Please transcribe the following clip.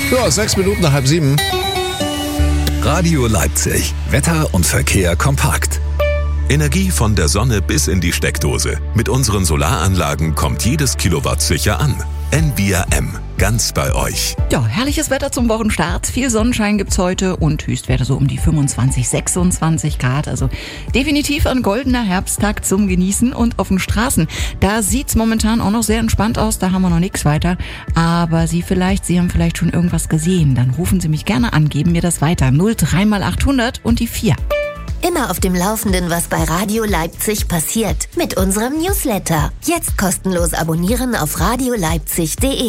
Ja, 6 Minuten nach 6:30. Radio Leipzig. Wetter und Verkehr kompakt. Energie von der Sonne bis in die Steckdose. Mit unseren Solaranlagen kommt jedes Kilowatt sicher an. NBRM. Ganz bei euch. Ja, herrliches Wetter zum Wochenstart. Viel Sonnenschein gibt's heute und Höchstwerte so um die 25, 26 Grad. Also definitiv ein goldener Herbsttag zum Genießen. Und auf den Straßen, da sieht's momentan auch noch sehr entspannt aus. Da haben wir noch nichts weiter. Aber Sie haben vielleicht schon irgendwas gesehen. Dann rufen Sie mich gerne an, geben mir das weiter. 03 mal 800 und die 4. Immer auf dem Laufenden, was bei Radio Leipzig passiert. Mit unserem Newsletter. Jetzt kostenlos abonnieren auf radioleipzig.de.